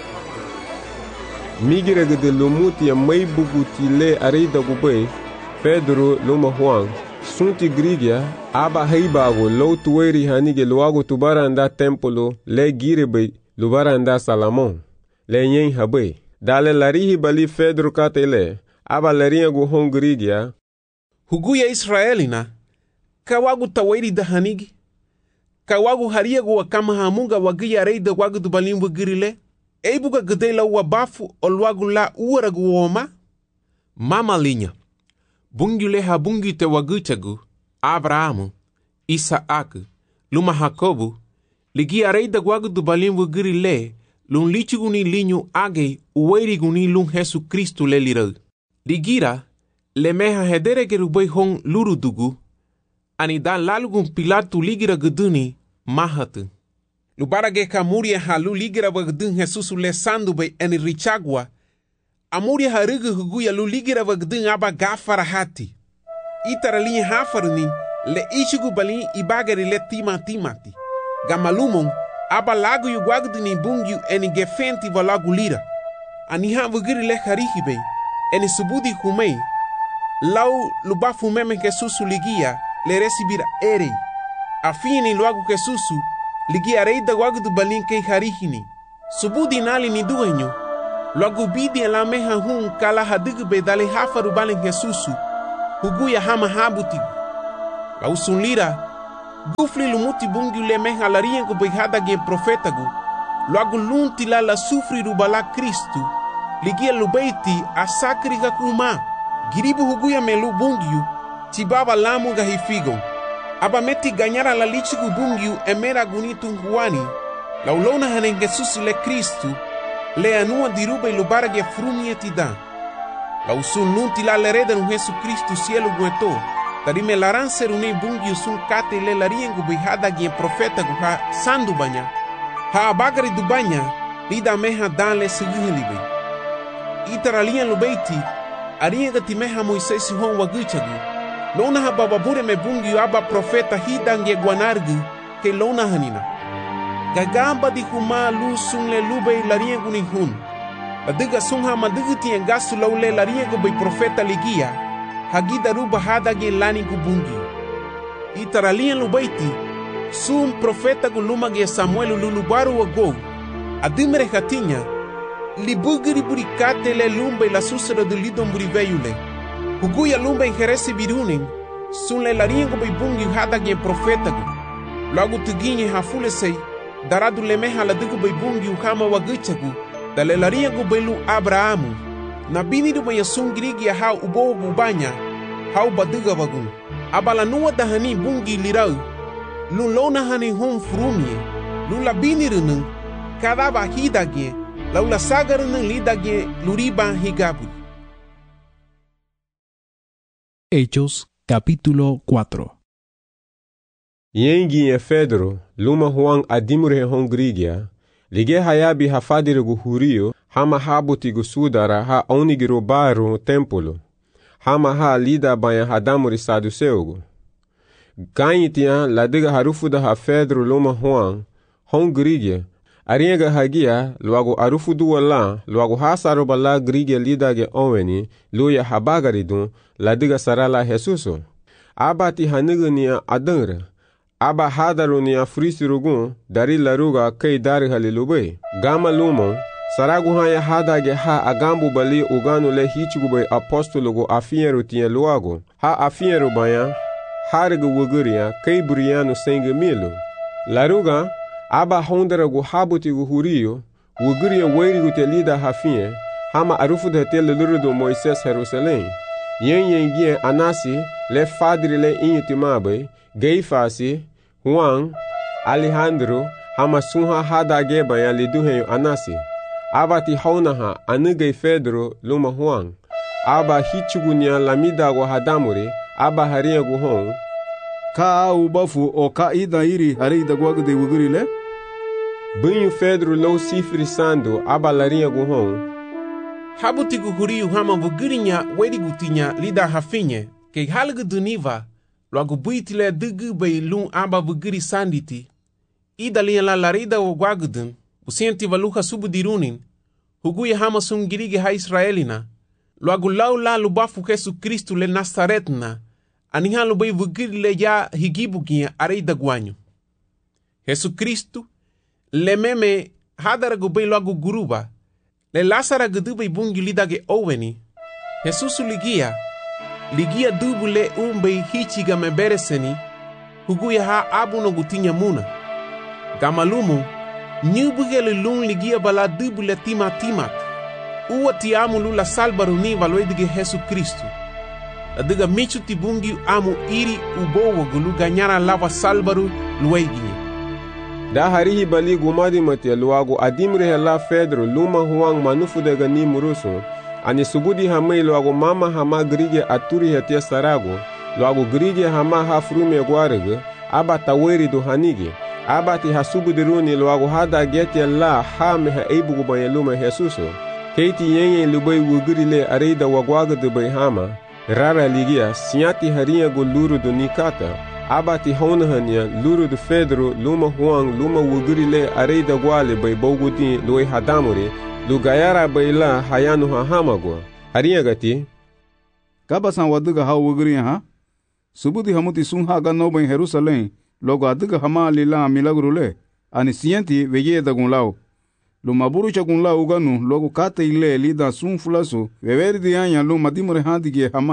migire gede lumuti ya mai buguti le arida go bay Pedro luma huang Sunti grigia aba heibago lo tuweri hanige luago tubaranda tempolo le girebe lubaranda Salamon le nyen habe dale larihi bali Pedro katele aba larinha go hongrigia huguya Israelina kawagu taweri da hanige kawagu haria go kama hamunga wagia reida wagu dubalimbu girile eibuga gedela wabafu olwagu la uara go woma mama linha Bungi le ha bungi te wagutagu, Abrahamu, Isaac, luma Jacobu, ligi arei da guagu du balimbu giri le, lun lichigu ni linyu age uwerigu ni lun Jesu Kristu le lirau. Ligira, le meha hedere gerubei hong lurudugu, ani da lalugun Pilatu ligira guduni mahatu. Lubara ge kamuria halu ligira wagdun Jesusu le sandu bei eni richagwa, Amuria harigu huguya luligira wagdun aba gafara hati. Itara linha hafaruni le ishugu balin ibagari le tima timati. Gamalumon aba lagu yu gwagduni bungyu eni gefenti valagu lira. Aniha wugiri le harihibe eni subudi humei. Lau lubafu meme kesusu ligia le resibira ere. Afini luagu kesusu ligia reida wagdu balin ke harihini. Subudi nali ni duenyo. Logo bidi la meha hun kala hadigu be dale hafaru balen Jesusu huguya hama habutigu. La usunlira, gufli lumuti bungi le meha la riengo beihada gen profetagu, luagu lunti la la sufri rubala Kristu, ligia lubeiti asakri kakuma, giribu huguya melu bungiu, tibaba lamu gahifigo. Aba meti ganyara la lichigu bungiu emera gunitu huani, la ulona hanen Jesus le Kristu, le anua dirube lubara ge frumie tida. La usun lunti la lereda nu Jesu Kristu cielo gueto, tarime laran serune bungi usun kate le lariengu bihada gen profeta guha sandu banya. Ha abagari du banya, lida meha dan le seguhelibe. Itaralian lubeiti, arienga timeha Moisés hon waguchagu. Lona ha bababure me bungi aba profeta hidange guanargu, ke lona hanina. Gagamba di huma lu sun le lube lariengu ni hun. Adiga sunha madigiti en gasu laule lariengu bei profeta ligia, hagida ruba hada gen lani gubungi. Itaralian lubeiti, sum profeta guluma ge Samuel lulubaru wago, adimere hatinya, libugiri burikate le lumbe la susero de lidon buriveyule. Huguya lumbe en jeresi birunin, sun le lariengu bei bungi hada gen profeta gu. Lagu tuginye hafule sei, daradu lemeha la digu bei bungi uhama wagichagu, da le lariengu bei lu Abrahamu. Na binidu maya sun girigi hau ubo bubanya, hau badiga wagun. Abala nuwa dahani bungi lirau, lu lona hani hon frumie, lu la binirunun, kadaba hidage, lau la sagarunun lidage luriba higabu. Hechos capítulo cuatro. Yengi e Pedro, luma huang adimure hongrigia, lige hayabi hafadirigu hurio, hama habutigu sudara ha onigiro baru tempolo, hama ha lida banya hadamuri saduseugu. Ganyitia ladiga harufuda ha Pedro luma huang, hongrigia, arienga hagia, luago arufudu wala, luago hasaroba la grigia lidage oweni, luya habagaridun, ladiga sarala Jesuso. Abati hanigania adangre, aba hadarunia frisirugun, dari laruga kei dari halilube. Gama lumo, saragu haya hadage ha agambu bali uganu le hichigube apostologo afieru tiye luago. Ha afieru baya, harigu wuguria kei burianu senge milu. Laruga, aba hondaragu habutigu hurio, wuguria weirigu te lida hafie, hama arufu de te lulurudu Moises Jerusalem. Yen yen gien anasi, le fadri le inyutimabe, Geifasi, Juan, Alejandro, hama sunha hada geba ya liduheyo anasi. Abati haunaha anigei Pedro luma Juan. Aba hichugunya lamida wa hadamuri, aba haria guhon. Ka ubafu o ka ida iri harida gwagde wugurile? Bunyu Pedro lo sifri sando, aba laria guhon. Habutigu huriu hama wugirinya werigutinya lida hafinye, ke halgu duniva, logo buitile dugu bei lun aba wugiri sanditi. Ida lia la larida o gwagudun, usienti valuha subu dirunin, huguya hama sungirige ha Israelina, logo lau la lubafu Jesu Kristu le Nazaretna, anihan lubei wugiri le ya higibugia areida guanyo. Jesu Kristu, le meme hadaragu bei logo guruba, le Lazara gudube bungi lidage oweni. Jesusu ligia, ligia dubu le umbe hichiga mebereseni, huguya ha abu no gutinya muna. Gamalumu, nyubuge le lun ligia bala dubu le tima timat. Uwa ti amu lula salbaru ni valoedige Jesu Kristu. Adiga michu ti bungi amu iri ubowo gulu ganyara lava salbaru lueginye. Da harihi bali gumadi mate luago adimre hela Pedro luma huang manufu de gani murusu. Ani subudi hamei luago mama hama grige aturi hetia sarago. Luago grige hama hafrume guarege. Aba taweri do hanige. Aba ti hasubudi runi luago hada getia la hame ha eibu gubanye luma Jesuso. Keiti yenye lubei wugurile areida wagwaga de bai hama. Rara ligia sinyati haria go luru do nikata. Abati honahanya luru de Pedro luma huang luma wugurile areida gwale bai bogudi loi hadamuri lugayara bai la hayanu hahamago haria gati kabasan waduga ha wuguri ha subudi hamuti sun ha ganno bai Jerusalem logo aduga hama lila milagrule ani sienti veye da gunlao luma buru cha gunlao ganu logo kate ile lida sun fulaso veveri di anya luma dimure handige hama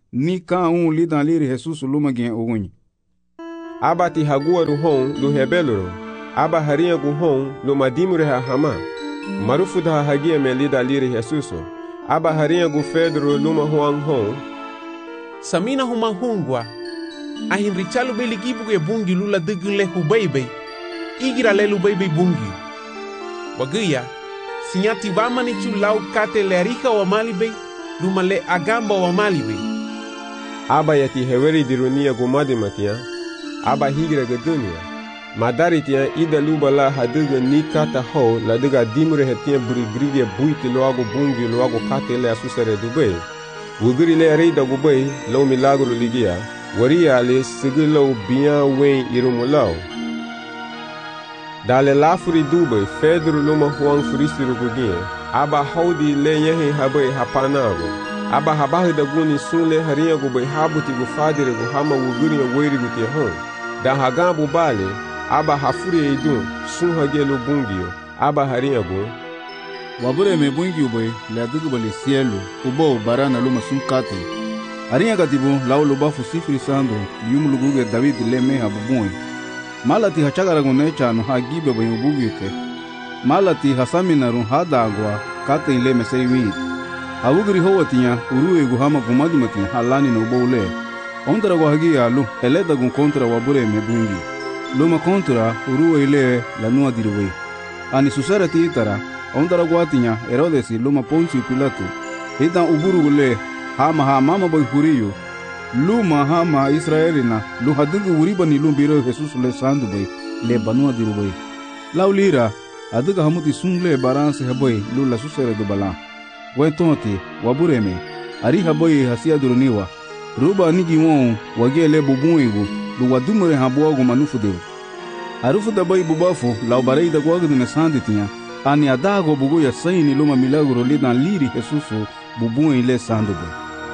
ni kan un lidan liri Jesus luma gen ogunyi. Aba ti hagua ru hon lu hebeluro. Aba haria gu hon lu madimure ha hama. Marufu da hagia me lida liri Jesus. Aba haria gu Pedro luma huang hon. Samina huma hungwa. Ahin richalu be ligibu ge bungi lula digun le hubeibe. Igira le lubeibe bungi. Wagia, sinyati vamani chu lau kate le arika wa malibe, luma le agamba wa malibe. Aba yati heweri dirunia gumadi matia. Aba higira ge dunia. Madari tia ida luba la haduga ni kata ho la duga dimure hetia buri grige buiti loago bungi loago kate le asusere dube. Wugiri le reida gubei lo milagro ligia. Waria le sigilo bian wen irumulau. Dale lafuri dubai Pedro luma huang furisiru gugien. Aba haudi le yehe habai hapanago. Aba habahi da guni sunle haria gubai habuti gufadire guhama wugiri ya weri guti hon. Da hagambu bale. Aba hafuri eidun sun hagelo bungio. Aba haria gu. Wabure me bungi ubai le adugu bali sielu. Ubo barana luma sun kati. Haria gatibu lau luba fusifri sando. Yumu luguge David le meha bubui. Malati hachagara gunecha no hagibe bayubugite. Malati hasamina run hadagwa kate ile mesei wit. Awugri howatia urue guhama gumadi matin halani no bole. Ondra wahagi alu eleda gun kontra wabure mebungi. Luma kontra urue ile la nua dirwe. Ani susara titara ondra gwatinya Herodesi luma Poncio Pilato. Ita uburu gule hama ha mama boy huriyo. Luma hama Israelina lu hadugu uriba ni lumbiro Jesus le sandu bay le banua diru bay laulira aduga hamuti sungle baranse haboy lu la susere do bala wentonti wabureme ari haboy hasia duruniwa ruba nigi won wagele bubuingu lu wadumure habogo manufude arufu da bay bubafu la barei da gwagu ne sanditinha ani adago bugo ya saini luma milagro le dan liri Jesus bubuin le sandu bay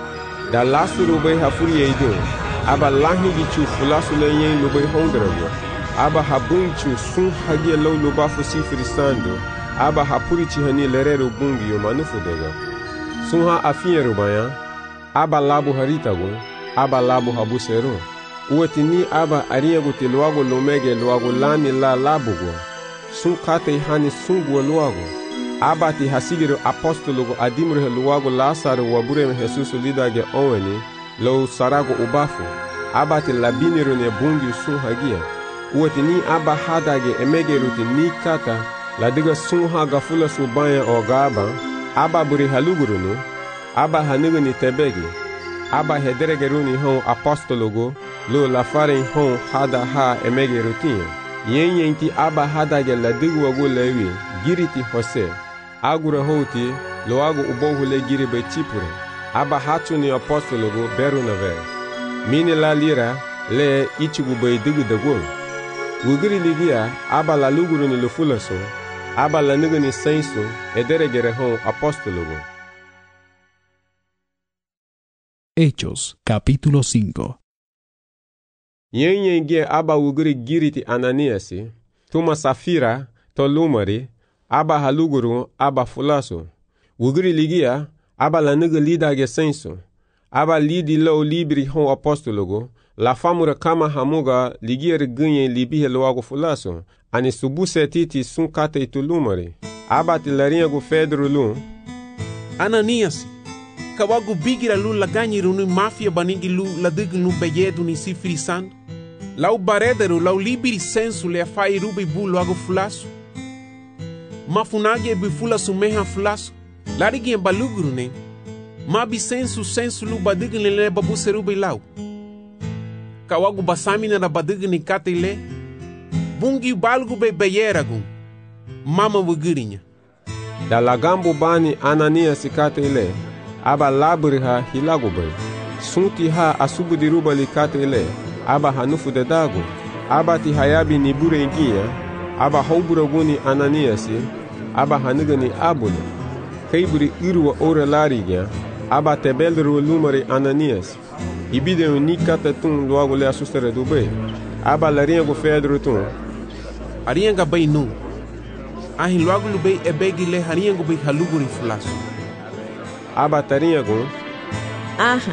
da lasuru bai hafuri eido aba lahi gichu fulasu le yen lo bai hondrago aba habunchu sun hagia lo lo ba fusi frisando aba hapuri chi hani lerero bungi yo manufu dega sun ha afiero baya aba labu haritago aba labu habusero uwetini aba ariego te loago lo mege loago lani la labugo sun kate hani sungu loago Abati hasigiro apostologo adimure luwago Lazaro wabure Jesus lidage oweni lo sarago ubafu. Abati labiniro ne bungi sun hagia. Uweti ni aba hadage emege ruti ni kata ladiga sun haga fula subaya o gaba. Aba buri halugurunu. Aba hanigo ni tebegi. Aba hederege runi hon apostologo lo lafare hon hada ha emege rutin. Yen yenti aba hadage ladigo wago lewi giriti hose. Agura hoti loago ubohu le giri be chipure. Aba hatu ni apostologo beru na ver. Mini la lira le ichigu be digu dagul. Wugiri ligia aba la luguru ni lufulaso. Aba la nigu ni sensu edere gere hon apostologo. Hechos capítulo cinco. Yen yen gie aba wugiri giriti Ananiasi. Tuma Safira to lumari. Aba haluguru aba fulaso. Wugiri ligia aba la niga lidage senso. Aba lidi lo libri hon apostologo. La famura kama hamuga ligia rigunye libihe loago fulaso. Ani subuse titi sun kate itulumari. Aba tilarinha gu Pedro lu. Ananiasi. Kawagu bigira lu laganyi runu mafia banigi lu ladigu nu beyedu ni sifiri sandu. Lau barederu lau libri senso le afai rubi bu loago fulaso. Mafunagi e bifula sumeha fulaso. Larigi e baluguru ne. Mabi sensu sensu lu badigu ne le babu serubi lau. Kawagu basamina na badigu ni kate le. Bungi balgu be beyeragun. Mama wugirinya. Da lagambu bani Ananias kate le. Aba labri ha hilagu be. Sunti ha asubu diruba li kate le. Aba hanufu de dago. Aba ti hayabi ni bure ingia. Aba hauburaguni Ananiasi, aba hanigani abune. Kaiburi irwa ora larigia, aba tebelru lumari Ananias. Ibide ni kata tun loago le asustere dube. Aba larinha go Pedro tun. Arinha ga bay nu. Ahin loago lube ebegi le harinha go bay haluguri flaso. Aba tarinha go. Aha,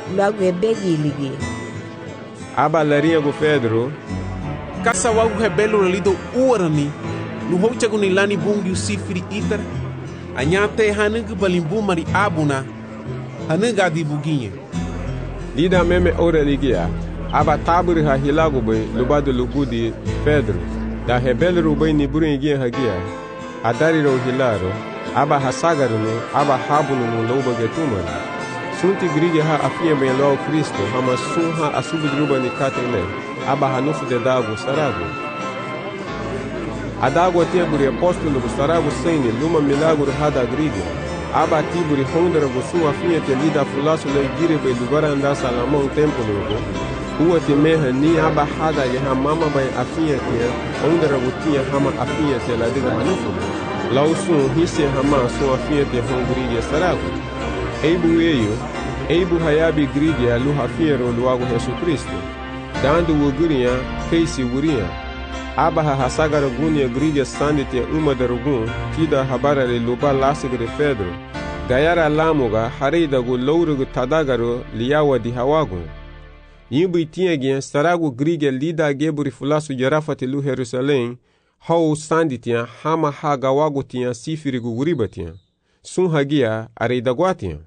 logo é begi ligi. Aba larinha go Pedro. Kasa wagu rebelo lido uarani. No hochago ni lani bungi usifiri itar. Anyate hanug balimbu mari abuna. Hanug adi buginha. Lida meme ora ligia. Aba taburi ha hilago bem lubado lugudi Pedro. Da rebelo rubai ni buringia hagia. Adari ro hilaro. Aba hasagaru no. Aba habunu no loba getumani. Sunti grige ha afia bem lo Cristo. Hama sun ha asubudruba ni katele. Aba hanufu de dago sarago. A d'água teburi apóstolo do sarago sene luma milagro hada grige. Aba tiburi hondra go sua finha te lida fulasso le gire be lugar anda salamão tempo logo. Ua te meha ni aba hada ge ha mama bai afinha te hondra go tinha hama afinha te la diga manufu. Lau sun hisse hama sua finha te hondrige sarago. Eibu eio, eibu hayabi grige a luha finha ro luago Jesus Cristo. Dando o gurinha, keisi gurinha. Aba hasagara gunia grige sandite uma darugun, tida habarare luba lasigre Pedro. Gayara lamuga, harida gu lourugu tadagaro, liawa di hawagu. Yimbu tinha gen saragu grige lida geburi fulasu jarafati lu Jerusalém, hau sanditia hama hagawagu tinha sifirigu guribatia. Sun hagia areidaguatia.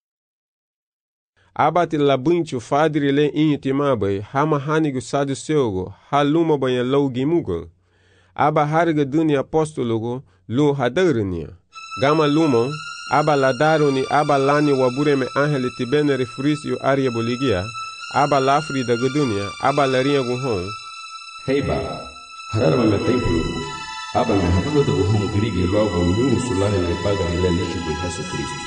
Abati labunchu fadri le inti mabai, hama hanigu sadu seugo, haluma banha lau gimugo. Aba harga duni apostologo, lu hadarnia. Gama lumon, aba ladaroni, aba lani wabureme angeli tibene refrisio aria boligia, aba lafri da gudunia, aba larinha guhon. Heiba, hararma me templo, aba me habuga da guhon grige logo nyunu sulane le pagari le lishi bu Jesus Cristo.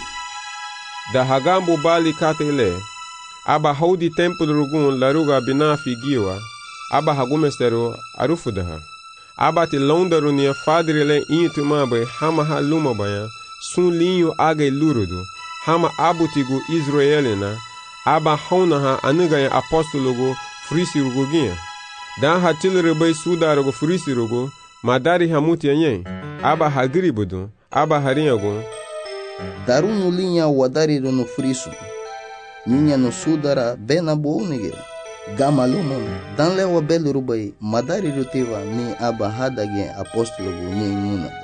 Da hagambo bali katele, aba haudi templo rugun laruga binafi giwa, aba hagumestero arufudaha. Aba te londaru nia fadrile intu mabe hama ha luma baya, sun linho aga lurudu, hama abutigu Israelina, aba haunaha anugaya apostologo frisiruguginha. Dan hatilrebe sudarugo frisirugo, madari hamuti anyen, aba hagribudu, aba harinhago. Darunu linha wadariru no friso. Ninha no sudara bena bounige. Gamalumon. Dan lewa belurubai madariru tiva ni aba hadage apostolo ni imunaga.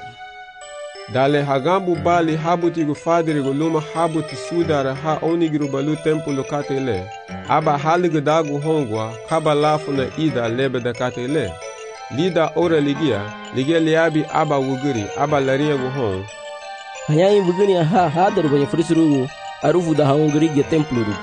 Dale hagambu bali habutigu fadrigo luma habuti sudara ha onigru balu templo katele. Aba haligu dagu hongwa kabalafu na ida lebe da katele. Lida ora ligia, ligia liabi aba wuguri, aba larinha guhon. Hanyain vugani ha hadar banha frisurugu arufu da haungri templo ru.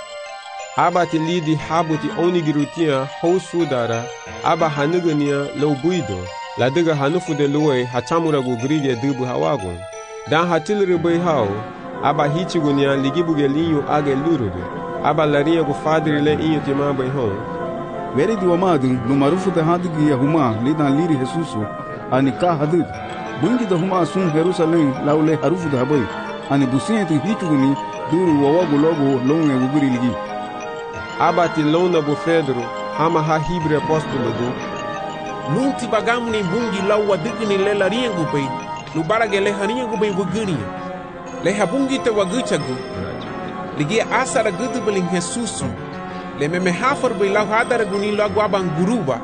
Abati lidi habuti onigirutia hou sudara aba hanugania loubuido la diga hanufu de luwe hachamura gu grige dubu hawago. Dan hatilri bai hao aba hichigunia ligibuge linho age lurudu aba larinha gu fadri le inho tima bai hon. Veri di wamadu no marufu de hadigi ya huma lidan liri Jesusu anika hadid. Bungi da huma sun Jerusalém laule harufu da habai ani businha tu hichuguni duru wawago logo longe wuguri ligi. Abati lona bo Pedro hama ha hibre apostolo do. Nunti bagamu ni bungi lau wadigni le larinha gubai, lubarage le harinha gubai wuguni. Le habungi te waguchagu. Ligi asara gudu beling Jesusu. Le meme hafar bai lau hadara guni lagu abang guruba.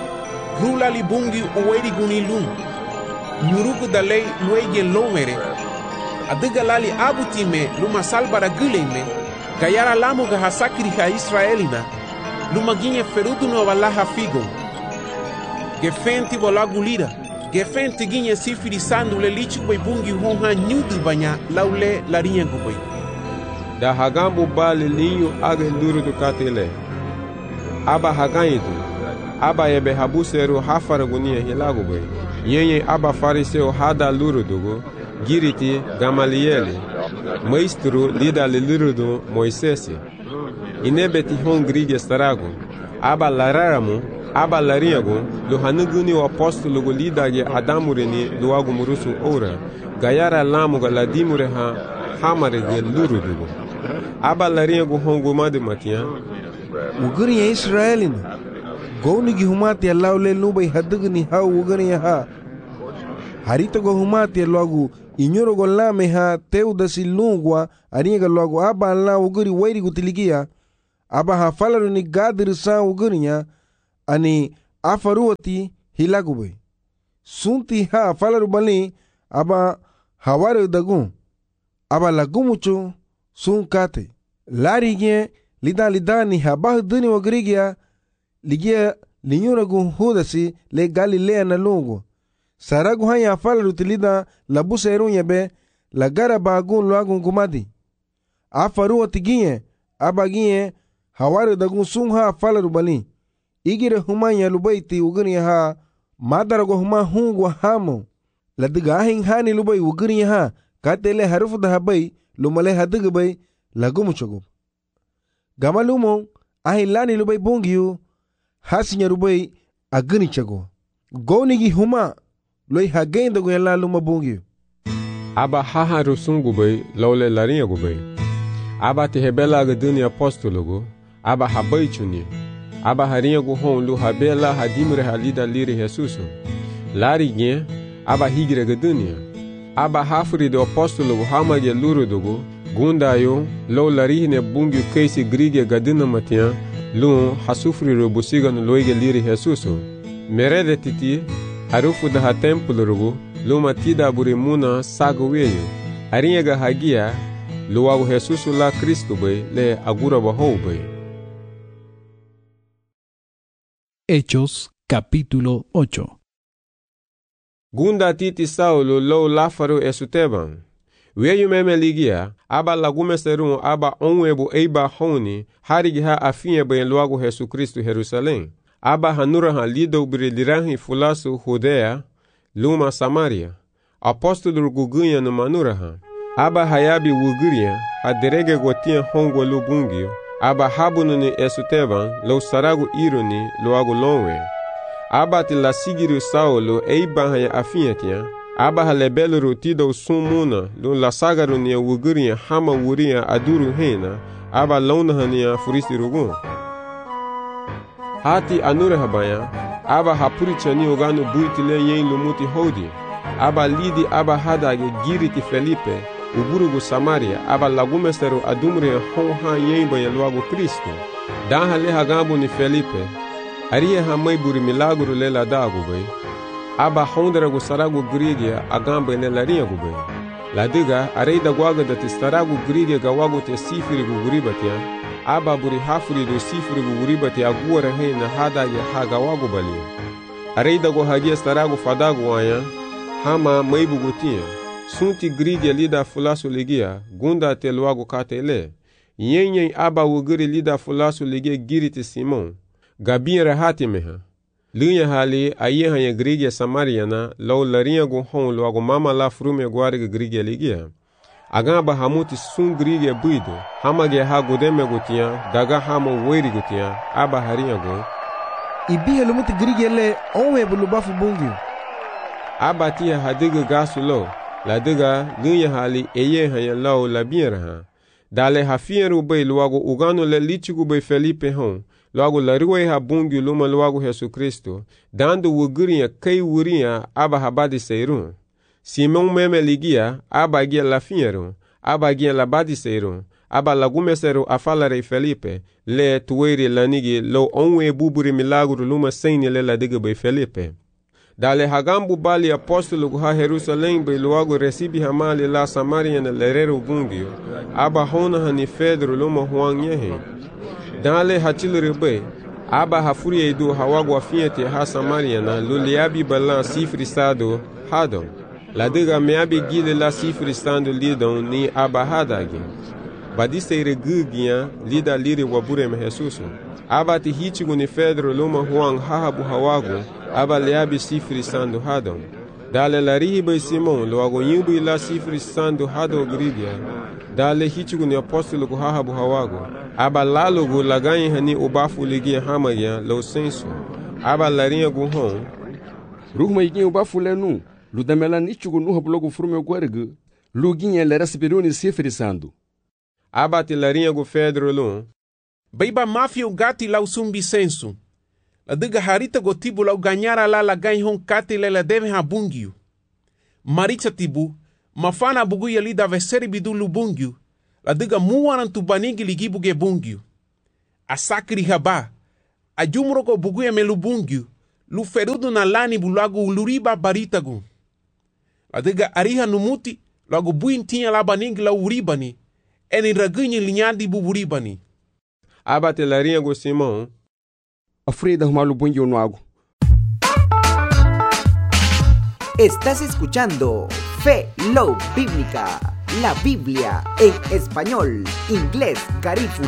Rula li bungi uweri guni lung. Nurugu da lei luege lomere. Adiga lali abutime luma salbara guleme. Gayara lamu ga hasakri ha Israelina. Luma ginye ferudu no valaha figo. Gefenti volagu lira. Gefenti ginye sifiri sandu le lichu bai bungi honha nyudu banya laule larinha gubai. Da hagambu bali linho aga luru do katele. Aba haganyidu. Aba ebe habuseru hafaragunia hilagu bai. Yenye aba fariseu hada lurudugo, giriti Gamalieli, maestro lida lilurudu Moisés. Inebeti hon grige starago, aba lararamu, aba larinhago, luhanuguni o apóstolo lidage adamureni luago murusu ora, gayara lamuga ladimureha hamarege lurudugo. Aba larinhago hongo madumatia. Uguri é Israelina. Gouni gi humati Allah le nubai hadugni ha ugani ha. harita go humati logo inyoro go lame ha teuda si lungwa aringa logo aba la uguri wairi gutiligia aba ha falaru ni gadir sa ugurinya ani afaruati hilagube sunti ha falaru bali aba hawaru dagun aba lagumucho sun kate larige lida lida ni habah duni wagrigia ligia linyura gun hudasi le galilea na lungu saragu haya falaru tilida labusa erunya be lagara bagun luagun gumadi afaruati gie aba gie hawaru dagun sun ha falaru bali igire humanya lubaiti ugriya ha madarago huma hungwa hamo ladiga ahin hani lubai ugriya ha katele harufu da habai lumale hadiga bai lagumuchogo gamalumo ahin lani lubai bungiyu hasinya lubai agani chago gonigi huma loi hagenda go yalla luma bungiyu aba haha rusungu bai lole larinha go bai aba te hebela ga dunia apostologo aba habai chuni aba harinha go hon lu habela hadimre halida liri jesuso lari nye aba higre ga dunia aba hafuri do apostologo hamage luru dogo gundayo lo larihne bungu keisi grige gadina matia lu hasufri robusiga no loige liri jesuso merede titi harufu da templo rugo lu matida burimuna sago weyo arinha ga hagia lu ago jesuso la cristo bai le agura baho bai. Hechos capítulo ocho. Gunda titi Saulo lo lafaro esuteban. Weyu meme ligia, aba lagume serun aba onwebu eiba honi, harigi ha afinye bayan luago Jesu Kristu Jerusalem. Aba hanura ha lido brilirahi fulasu Hudea, luma Samaria. Apostolo gugunya no manura ha. Aba hayabi wuguria, haderege gotia hongo lubungio. Aba habunu ni esuteban, lo saragu ironi, lo agu lonwe. Aba ti la sigiru Saulo, eiba haya afinyetia. Aba halebelu rutido sumuna, lo la sagaru ni wuguria hama wuria aduru hena. Aba lona hania furisti rugun. Hati anure habaya, aba hapuri chani ogano buitile yen lumuti hodi. Aba lidi aba hadage giriti Felipe, uburugu Samaria, aba lagumesteru adumre honha yemba ya luago Kristo. Dan hale hagambo ni Felipe, ariye hamai buri milaguru lela dagu bay. Aba honderagu saragu grigia agamba ne larinha gu bay. Ladiga areida guaga da tistaragu grigia gawago te sifiri gu guribatia. Aba buri hafuri do sifiri gu guribatia aguara hei na hada ya hagawago balia. Areida go hagia staragu fadagu aya, hama maibu gutia. Sunti grigia lida fulasu ligia, gunda te luago katele. Yenyen aba wuguri lida fulasu ligia giriti Simon. Gabin rahati meha. Lunya hali aye hanya grigia Samariana, lau larinha go hon luago mama la frume guariga grigia ligia. Agamba hamuti sun grigia buido, hamage ha godeme gutia, daga hama weri gutia, aba harinha go. Ibihe lumuti grigia le onwe bulubafu bungiu. Aba tia hadiga gasu lo. La diga lunya hali eye hanya lau la bienra. Dale hafieru bay luago ugano le lichigu bay Felipe hon. Luago la ruwe ha bungi luma luago Jesu Kristo. Dando wuguria kei wuria aba habadi seirun. Simon meme ligia aba gia la fieru. Aba gia la badi seirun. Aba lagumesero afalare Felipe. Le tuweri lanigi lo onwe buburi milaguru luma seini le la diga bay Felipe. Dale hagambu bali apostolo ha Jerusalém be luago recibi hamali la Samaria na lerero bungio. Aba hona hani Pedro luma huang yehe. Dale hachilere be. Aba hafuri edu hawago afiete ha Samaria na luliabi balan sifri sado hadon. La diga meabi gile la sifri stando lidon ni aba hadagi. Badiste ire gugia lida liri wabure me Jesuso. Aba ti hitigu ni Pedro luma huang hahabu hawago. Aba leabi sifri sando hadon. Dale la rihiba Simon luago yimbu ila sifri sando hado grigia. Dale hitigu ni apostolo ku hahabu hawago. Aba lalogo laganyi hani ubafu ligia hamaya lo senso. Aba larinha gu hon. Ruhma iginha ubafu lenu. Ludamela nichugu nuha bulogo frume guergu. Luginha lera sibiruni sifri sando. Aba ti larinha gu Pedro lun. Baiba mafia o gati lau sumbi senso. La diga harita go tibu lau ganhara la la ganhon kati le la deve habungio. Maritza tibu, mafana bugu yali da veseri bidu lubungyu, la diga muwanan tu banigi ligi buge bungyu. A sakri haba, a jumroko bugu ya melubungyu, lu ferudu na lani bulagu uluriba baritagu. La diga ariha numuti, lagu buin tinha la banigi la uribani, eni ragunyi linyadi buburibani. Abate la rinha go Simão. Afreda humalu bungyu no ago. Estás escuchando Fe Love Bíblica, la Biblia en español, inglés, garífulo.